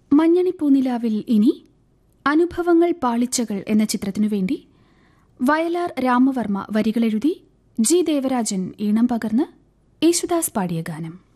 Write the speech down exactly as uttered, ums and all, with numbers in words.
മഞ്ഞണിപ്പൂനിലാവിൽ ഇനി അനുഭവങ്ങൾ പാളിച്ചകൾ എന്ന ചിത്രത്തിനു വേണ്ടി വയലാർ രാമവർമ്മ വരികളെഴുതി ജി ദേവരാജൻ ഈണം പകർന്ന് യേശുദാസ് പാടിയ ഗാനം.